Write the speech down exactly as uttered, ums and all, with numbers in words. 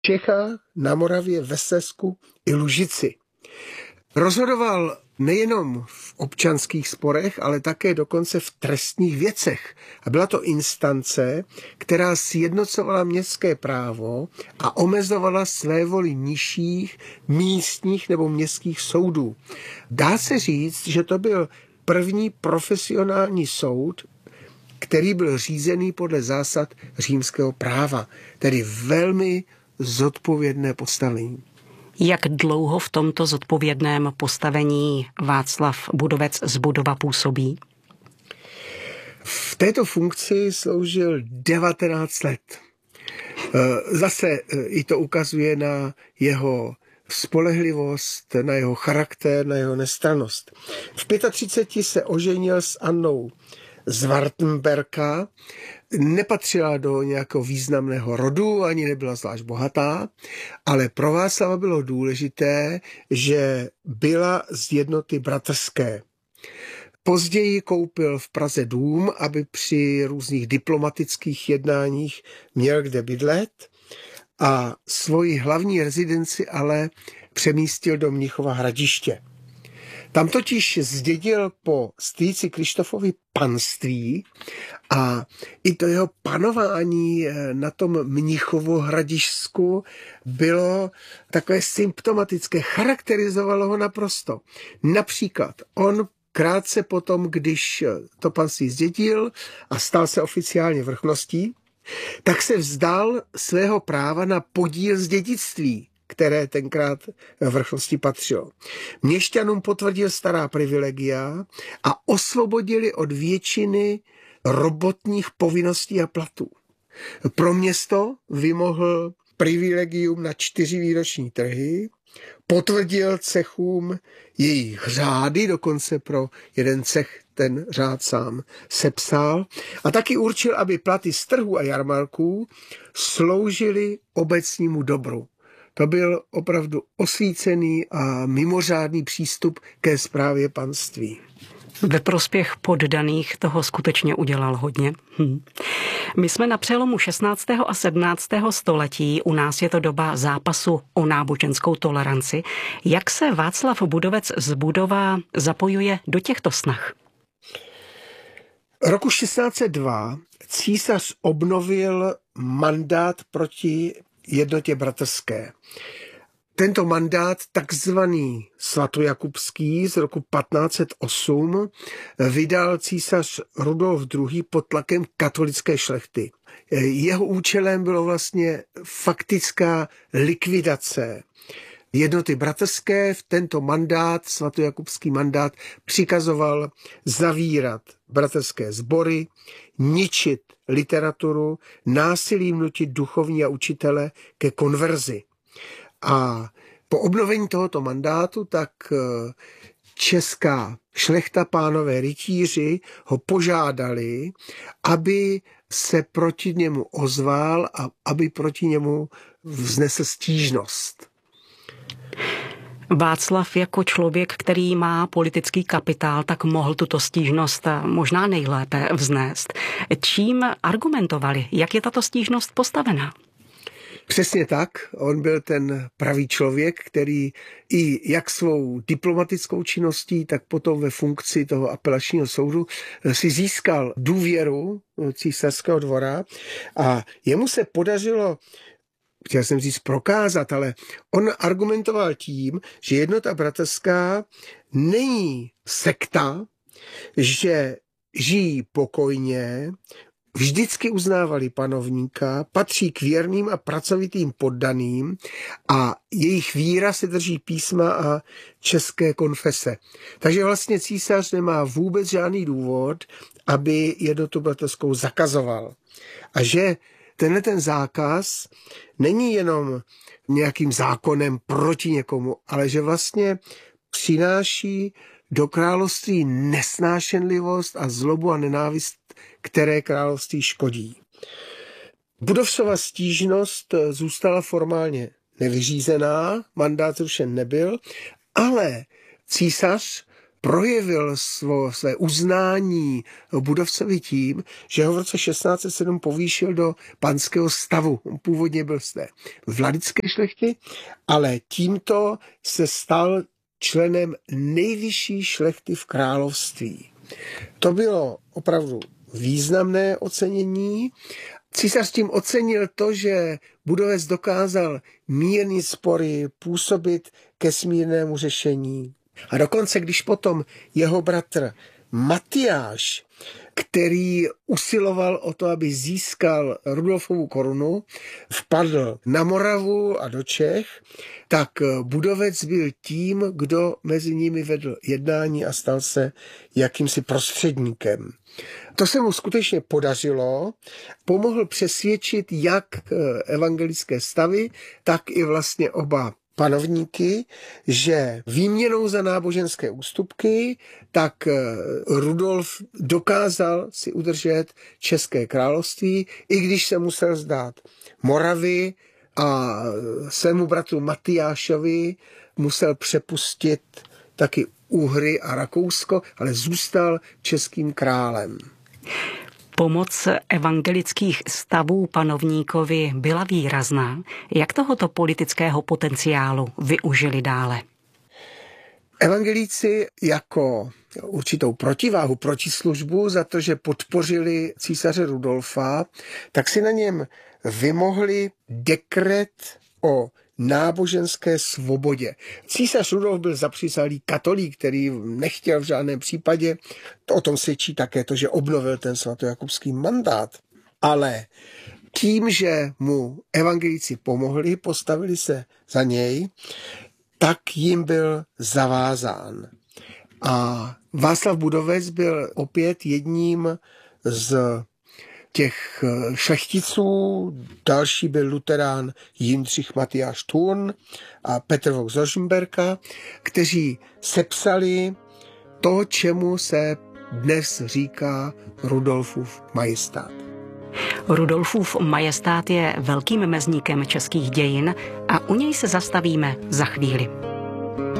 Čechách, na Moravě, ve Slezsku i Lužici. Rozhodoval nejenom v občanských sporech, ale také dokonce v trestních věcech. A byla to instance, která sjednocovala městské právo a omezovala svévoli nižších místních nebo městských soudů. Dá se říct, že to byl první profesionální soud, který byl řízený podle zásad římského práva, tedy velmi zodpovědné postavení. Jak dlouho v tomto zodpovědném postavení Václav Budovec z Budova působí? V této funkci sloužil devatenáct let. Zase i to ukazuje na jeho spolehlivost, na jeho charakter, na jeho nestrannost. V třiceti pěti se oženil s Annou z Wartenberka, nepatřila do nějakého významného rodu, ani nebyla zvlášť bohatá, ale pro Václava bylo důležité, že byla z jednoty bratrské. Později koupil v Praze dům, aby při různých diplomatických jednáních měl kde bydlet a svoji hlavní rezidenci ale přemístil do Mnichova Hradiště. Tam totiž zdědil po strýci Krištofovi panství a i to jeho panování na tom Mnichovu Hradišsku bylo takové symptomatické, charakterizovalo ho naprosto. Například on krátce potom, když to panství zdědil a stal se oficiálně vrchností, tak se vzdal svého práva na podíl z dědictví, které tenkrát vrchnosti patřilo. Měšťanům potvrdil stará privilegia a osvobodili od většiny robotních povinností a platů. Pro město vymohl privilegium na čtyři výroční trhy, potvrdil cechům jejich řády, dokonce pro jeden cech ten řád sám sepsal a taky určil, aby platy z trhu a jarmarků sloužily obecnímu dobru. To byl opravdu osvícený a mimořádný přístup ke správě panství. Ve prospěch poddaných toho skutečně udělal hodně. Hm. My jsme na přelomu šestnáctého a sedmnáctého století, u nás je to doba zápasu o náboženskou toleranci. Jak se Václav Budovec z Budova zapojuje do těchto snah? Roku šestnáct set dva císař obnovil mandát proti jednotě bratrské. Tento mandát, takzvaný svatojakubský z roku patnáct set osm, vydal císař Rudolf druhý. Pod tlakem katolické šlechty. Jeho účelem bylo vlastně faktická likvidace jednoty bratrské. V tento mandát, svatojakubský mandát, přikazoval zavírat bratrské sbory, ničit literaturu, násilím nutit duchovní a učitele ke konverzi. A po obnovení tohoto mandátu tak česká šlechta, pánové rytíři ho požádali, aby se proti němu ozval a aby proti němu vznesl stížnost. Václav jako člověk, který má politický kapitál, tak mohl tuto stížnost možná nejlépe vznést. Čím argumentovali? Jak je tato stížnost postavená? Přesně tak. On byl ten pravý člověk, který i jak svou diplomatickou činností, tak potom ve funkci toho apelačního soudu si získal důvěru císařského dvora a jemu se podařilo, chtěl jsem říct prokázat, ale on argumentoval tím, že jednota bratrská není sekta, že žijí pokojně, vždycky uznávali panovníka, patří k věrným a pracovitým poddaným a jejich víra se drží písma a české konfese. Takže vlastně císař nemá vůbec žádný důvod, aby jednotu bratrskou zakazoval. A že tenhle ten zákaz není jenom nějakým zákonem proti někomu, ale že vlastně přináší do království nesnášenlivost a zlobu a nenávist, které království škodí. Budovcova stížnost zůstala formálně nevyřízená, mandát zrušen nebyl, ale císař projevil svo, své uznání Budovcovi tím, že ho v roce šestnáct set sedm povýšil do panského stavu. On původně byl z té vladické šlechty, ale tímto se stal členem nejvyšší šlechty v království. To bylo opravdu významné ocenění. Císař tím ocenil to, že Budovec dokázal mírnit spory, působit ke smírnému řešení. A dokonce, když potom jeho bratr Matyáš, který usiloval o to, aby získal Rudolfovu korunu, vpadl na Moravu a do Čech, tak Budovec byl tím, kdo mezi nimi vedl jednání a stal se jakýmsi prostředníkem. To se mu skutečně podařilo, pomohl přesvědčit jak evangelické stavy, tak i vlastně oba panovníky, že výměnou za náboženské ústupky, tak Rudolf dokázal si udržet České království, i když se musel vzdát Moravy a svému bratru Matyášovi musel přepustit taky Uhry a Rakousko, ale zůstal českým králem. Pomoc evangelických stavů panovníkovi byla výrazná. Jak tohoto politického potenciálu využili dále? Evangelíci jako určitou protiváhu, protislužbu za to, že podpořili císaře Rudolfa, tak si na něm vymohli dekret o náboženské svobodě. Císař Rudolf byl zapřísahý katolík, který nechtěl v žádném případě, to o tom svědčí také to, že obnovil ten svatojakubský mandát. Ale tím, že mu evangelíci pomohli, postavili se za něj, tak jim byl zavázán. A Václav Budovec byl opět jedním z těch šlechticů, další byl luterán Jindřich Matyáš Thurn a Petr Vok z Rožmberka, kteří sepsali to, čemu se dnes říká Rudolfův majestát. Rudolfův majestát je velkým mezníkem českých dějin a u něj se zastavíme za chvíli.